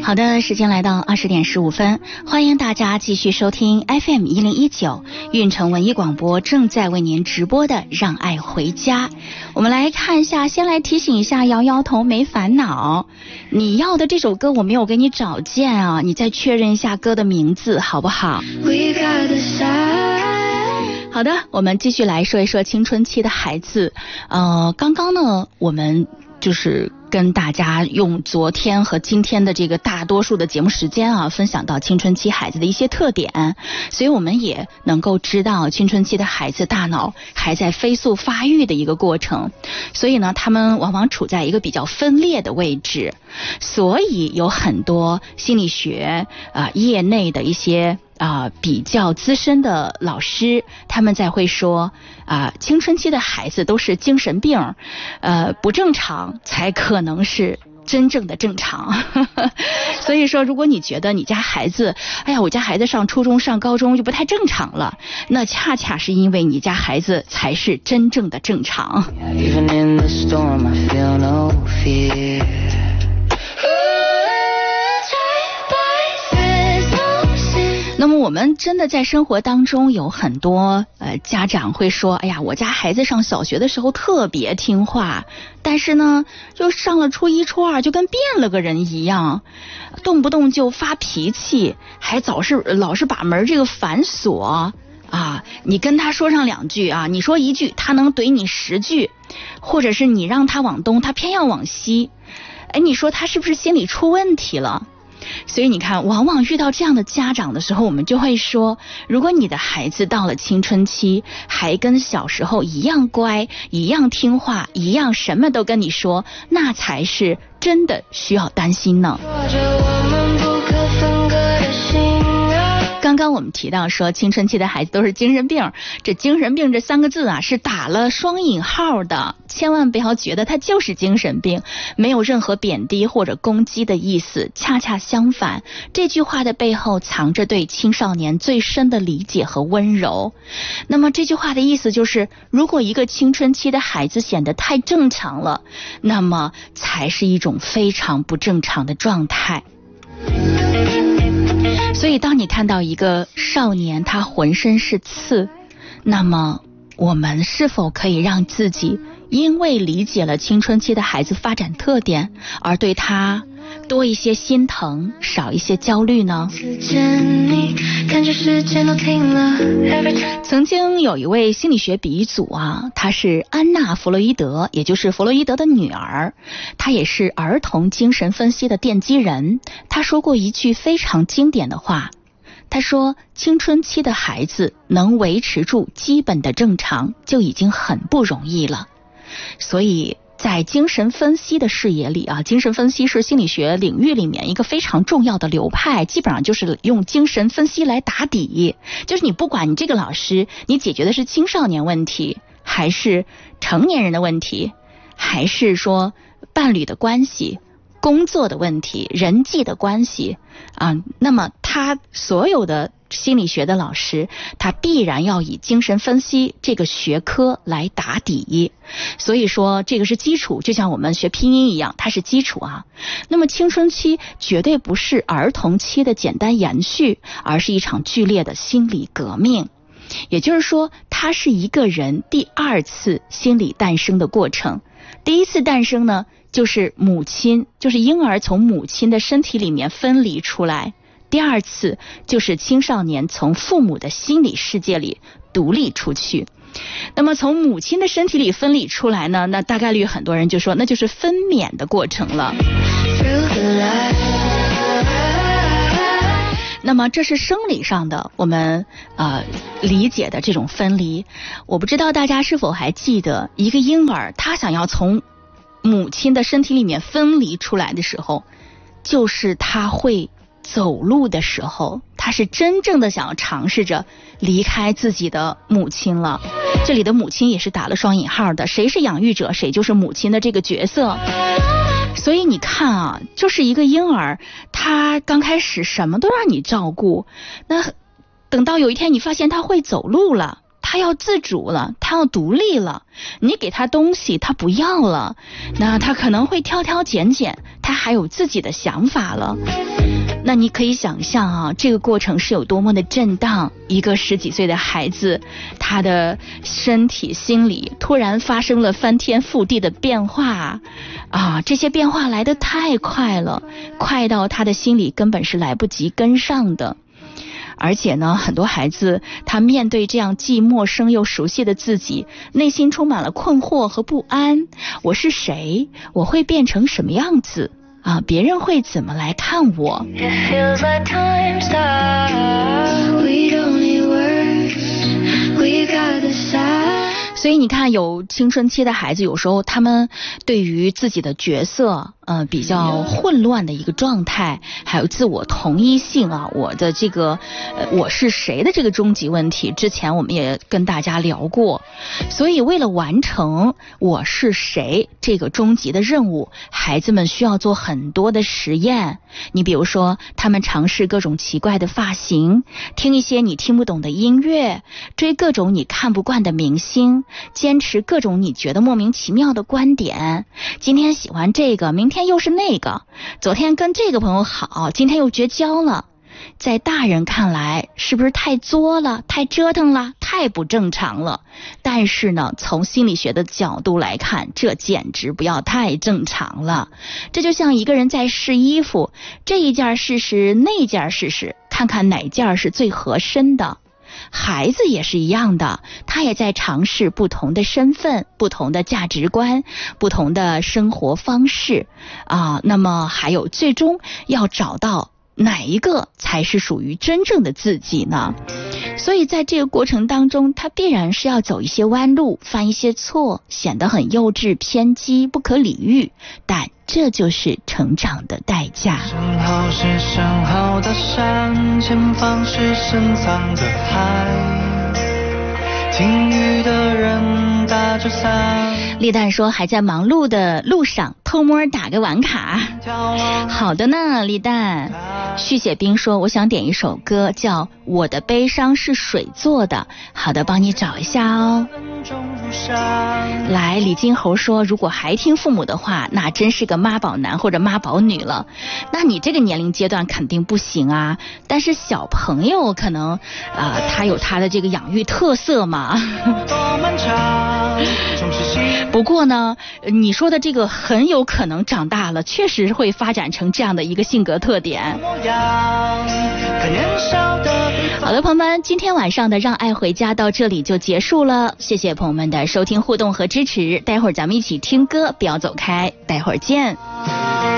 好的，时间来到20点15分，欢迎大家继续收听 FM1019运城文艺广播正在为您直播的让爱回家。我们来看一下，先来提醒一下摇摇头没烦恼，你要的这首歌我没有给你找见啊，你再确认一下歌的名字好不好？好的，我们继续来说一说青春期的孩子。刚刚呢我们就是跟大家用昨天和今天的这个大多数的节目时间啊，分享到青春期孩子的一些特点，所以我们也能够知道青春期的孩子大脑还在飞速发育的一个过程，所以呢他们往往处在一个比较分裂的位置，所以有很多心理学业内的一些比较资深的老师，他们在会说青春期的孩子都是精神病，不正常才可能是真正的正常。所以说如果你觉得你家孩子我家孩子上初中上高中就不太正常了，那恰恰是因为你家孩子才是真正的正常。那么我们真的在生活当中有很多家长会说，哎呀，我家孩子上小学的时候特别听话，但是呢就上了初一初二就跟变了个人一样，动不动就发脾气，还老是把门这个反锁你跟他说上2句你说1句他能怼你10句，或者是你让他往东他偏要往西，你说他是不是心理出问题了？所以你看，往往遇到这样的家长的时候，我们就会说，如果你的孩子到了青春期还跟小时候一样乖，一样听话，一样什么都跟你说，那才是真的需要担心呢。刚刚我们提到说青春期的孩子都是精神病，这精神病这3个字是打了双引号的，千万不要觉得它就是精神病，没有任何贬低或者攻击的意思，恰恰相反，这句话的背后藏着对青少年最深的理解和温柔。那么这句话的意思就是，如果一个青春期的孩子显得太正常了，那么才是一种非常不正常的状态。所以当你看到一个少年他浑身是刺，那么我们是否可以让自己因为理解了青春期的孩子发展特点而对他多一些心疼，少一些焦虑呢？曾经有一位心理学鼻祖她是安娜·弗洛伊德，也就是弗洛伊德的女儿，她也是儿童精神分析的奠基人。她说过一句非常经典的话，她说青春期的孩子能维持住基本的正常就已经很不容易了。所以在精神分析的视野里精神分析是心理学领域里面一个非常重要的流派，基本上就是用精神分析来打底，就是你不管你这个老师你解决的是青少年问题，还是成年人的问题，还是说伴侣的关系，工作的问题，人际的关系那么他所有的心理学的老师，他必然要以精神分析这个学科来打底，所以说这个是基础，就像我们学拼音一样，它是基础那么青春期绝对不是儿童期的简单延续，而是一场剧烈的心理革命。也就是说，它是一个人第2次心理诞生的过程。第1次诞生呢，就是母亲，就是婴儿从母亲的身体里面分离出来。第2次就是青少年从父母的心理世界里独立出去。那么从母亲的身体里分离出来呢，那大概率很多人就说那就是分娩的过程了。那么这是生理上的我们理解的这种分离。我不知道大家是否还记得，一个婴儿他想要从母亲的身体里面分离出来的时候，就是他会走路的时候，他是真正的想要尝试着离开自己的母亲了。这里的母亲也是打了双引号的，谁是养育者谁就是母亲的这个角色。所以你看就是一个婴儿，他刚开始什么都让你照顾，那等到有一天你发现他会走路了，他要自主了，他要独立了，你给他东西他不要了，那他可能会挑挑拣拣，他还有自己的想法了。 那你可以想象啊，这个过程是有多么的震荡。一个10几岁的孩子，他的身体心理突然发生了翻天覆地的变化啊，这些变化来得太快了，快到他的心理根本是来不及跟上的。而且呢，很多孩子他面对这样既陌生又熟悉的自己，内心充满了困惑和不安。我是谁？我会变成什么样子啊？别人会怎么来看我？所以你看，有青春期的孩子，有时候他们对于自己的角色比较混乱的一个状态，还有自我同一性啊，我的这个我是谁的这个终极问题，之前我们也跟大家聊过。所以为了完成我是谁这个终极的任务，孩子们需要做很多的实验。你比如说，他们尝试各种奇怪的发型，听一些你听不懂的音乐，追各种你看不惯的明星，坚持各种你觉得莫名其妙的观点。今天喜欢这个，明天又是那个，昨天跟这个朋友好，今天又绝交了。在大人看来，是不是太作了，太折腾了，太不正常了？但是呢，从心理学的角度来看，这简直不要太正常了。这就像一个人在试衣服，这一件试试，那件试试，看看哪件是最合身的。孩子也是一样的，他也在尝试不同的身份、不同的价值观、不同的生活方式啊。那么还有最终要找到哪一个才是属于真正的自己呢？所以在这个过程当中，他必然是要走一些弯路，犯一些错，显得很幼稚、偏激、不可理喻，但这就是成长的代价。身后是身后的山，前方是深藏的海，听雨的人打着伞。丽蛋说还在忙碌的路上，偷摸打个网卡。好的呢，丽蛋。续写兵说我想点一首歌叫《我的悲伤是水做的》。好的，帮你找一下哦。来，李金猴说如果还听父母的话，那真是个妈宝男或者妈宝女了。那你这个年龄阶段肯定不行啊，但是小朋友可能他有他的这个养育特色嘛。不过呢，你说的这个很有可能长大了确实会发展成这样的一个性格特点。好的，朋友们，今天晚上的让爱回家到这里就结束了，谢谢朋友们的收听互动和支持，待会儿咱们一起听歌，不要走开，待会儿见。